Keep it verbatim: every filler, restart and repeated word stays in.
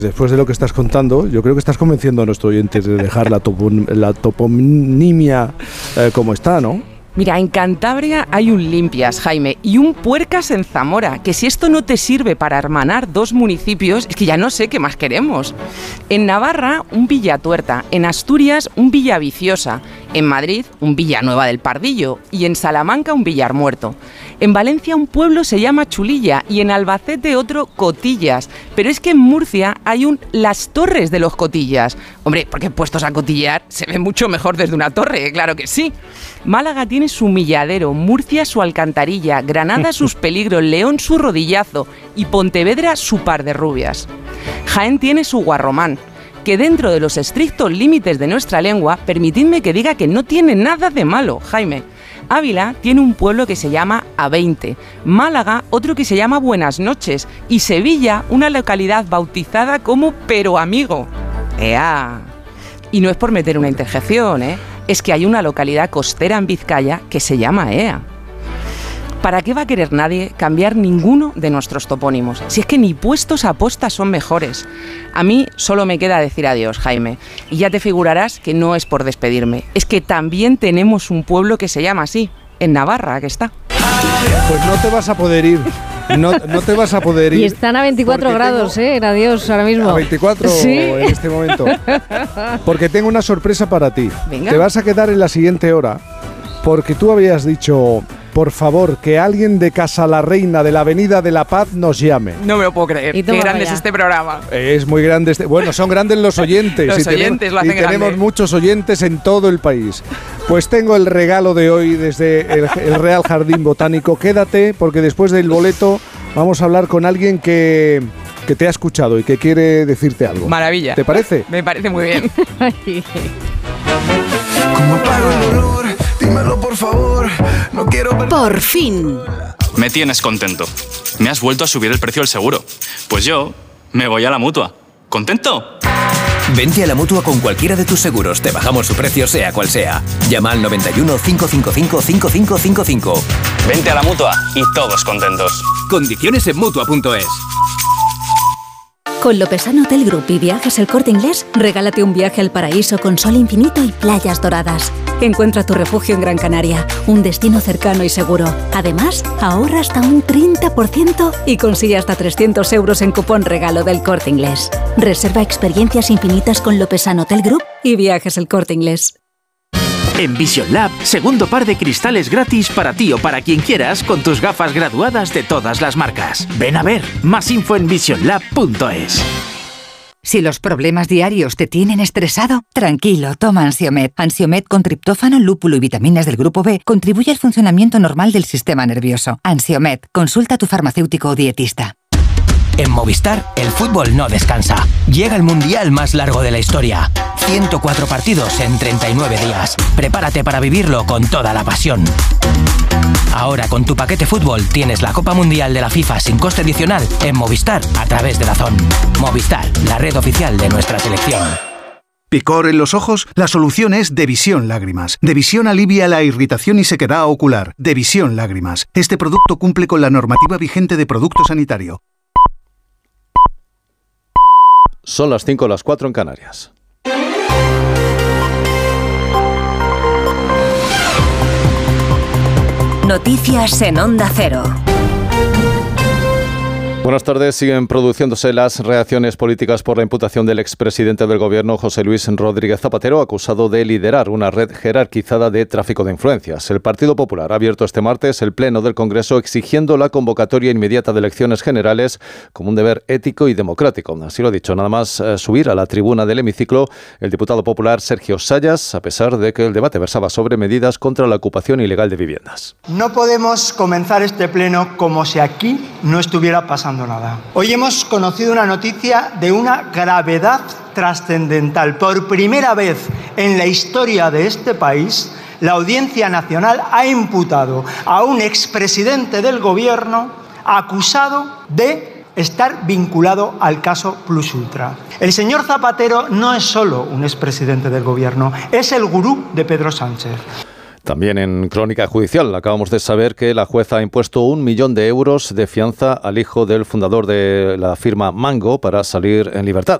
Después de lo que estás contando, yo creo que estás convenciendo a nuestro oyente de dejar la, topon, la toponimia eh, como está, ¿no? Mira, en Cantabria hay un Limpias, Jaime, y un Puercas en Zamora, que si esto no te sirve para hermanar dos municipios, es que ya no sé qué más queremos. En Navarra, un Villatuerta, en Asturias, un Villaviciosa, en Madrid, un Villanueva del Pardillo, y en Salamanca, un Villarmuerto. En Valencia, un pueblo se llama Chulilla, y en Albacete otro Cotillas, pero es que en Murcia hay un Las Torres de los Cotillas. Hombre, porque puestos a cotillar se ve mucho mejor desde una torre, claro que sí. Málaga tiene su milladero, Murcia su alcantarilla, Granada sus peligros, León su rodillazo y Pontevedra su par de rubias. Jaén tiene su Guarromán, que dentro de los estrictos límites de nuestra lengua, permitidme que diga que no tiene nada de malo, Jaime. Ávila tiene un pueblo que se llama A veinte, Málaga otro que se llama Buenas Noches y Sevilla una localidad bautizada como Pero Amigo. ¡Ea! Y no es por meter una interjección, ¿eh? Es que hay una localidad costera en Vizcaya que se llama Ea. ¿Para qué va a querer nadie cambiar ninguno de nuestros topónimos? Si es que ni puestos a posta son mejores. A mí solo me queda decir adiós, Jaime. Y ya te figurarás que no es por despedirme. Es que también tenemos un pueblo que se llama así, en Navarra, que está. Pues no te vas a poder ir. No, no te vas a poder ir. Y están a veinticuatro grados, tengo, ¿eh? Adiós, ahora mismo. A veinticuatro ¿Sí? En este momento. Porque tengo una sorpresa para ti. Venga. Te vas a quedar en la siguiente hora. Porque tú habías dicho, por favor, que alguien de Casa la Reina de la Avenida de la Paz nos llame. No me lo puedo creer. Qué grande es este programa. Es muy grande este. Bueno, son grandes los oyentes. los y oyentes tenemos, lo hacen y tenemos grande. muchos oyentes en todo el país. Pues tengo el regalo de hoy desde el, el Real Jardín Botánico. Quédate, porque después del boleto vamos a hablar con alguien que, que te ha escuchado y que quiere decirte algo. Maravilla. ¿Te parece? Me parece muy bien. ¿Cómo apago el olor? Dímelo por favor. No quiero ver... Por fin. Me tienes contento. Me has vuelto a subir el precio del seguro. Pues yo me voy a la Mutua. ¿Contento? Vente a la Mutua con cualquiera de tus seguros. Te bajamos su precio sea cual sea. Llama al noventa y uno, cinco cinco cinco, cinco cinco cinco cinco. Vente a la Mutua y todos contentos. Condiciones en Mutua punto es. Con Lopesano Hotel Group y Viajes El Corte Inglés, regálate un viaje al paraíso con sol infinito y playas doradas. Encuentra tu refugio en Gran Canaria, un destino cercano y seguro. Además, ahorra hasta un treinta por ciento y consigue hasta trescientos euros en cupón regalo del Corte Inglés. Reserva experiencias infinitas con Lopesano Hotel Group y Viajes El Corte Inglés. En Vision Lab, segundo par de cristales gratis para ti o para quien quieras con tus gafas graduadas de todas las marcas. Ven a ver, más info en vision lab punto es. Si los problemas diarios te tienen estresado, tranquilo, toma Ansiomed. Ansiomed con triptófano, lúpulo y vitaminas del grupo B contribuye al funcionamiento normal del sistema nervioso. Ansiomed, consulta a tu farmacéutico o dietista. En Movistar, el fútbol no descansa. Llega el mundial más largo de la historia. ciento cuatro partidos en treinta y nueve días. Prepárate para vivirlo con toda la pasión. Ahora con tu paquete fútbol tienes la Copa Mundial de la FIFA sin coste adicional en Movistar a través de DAZN. Movistar, la red oficial de nuestra selección. ¿Picor en los ojos? La solución es Devisión Lágrimas. Devisión alivia la irritación y sequedad ocular. Devisión Lágrimas. Este producto cumple con la normativa vigente de producto sanitario. Son las cinco, las cuatro en Canarias. Noticias en Onda Cero. Buenas tardes. Siguen produciéndose las reacciones políticas por la imputación del expresidente del Gobierno, José Luis Rodríguez Zapatero, acusado de liderar una red jerarquizada de tráfico de influencias. El Partido Popular ha abierto este martes el Pleno del Congreso exigiendo la convocatoria inmediata de elecciones generales como un deber ético y democrático. Así lo ha dicho, nada más eh, subir a la tribuna del hemiciclo el diputado popular Sergio Sayas, a pesar de que el debate versaba sobre medidas contra la ocupación ilegal de viviendas. No podemos comenzar este pleno como si aquí no estuviera pasando nada. Hoy hemos conocido una noticia de una gravedad trascendental. Por primera vez en la historia de este país, la Audiencia Nacional ha imputado a un expresidente del Gobierno acusado de estar vinculado al caso Plus Ultra. El señor Zapatero no es solo un expresidente del Gobierno, es el gurú de Pedro Sánchez. También en crónica judicial acabamos de saber que la jueza ha impuesto un millón de euros de fianza al hijo del fundador de la firma Mango para salir en libertad.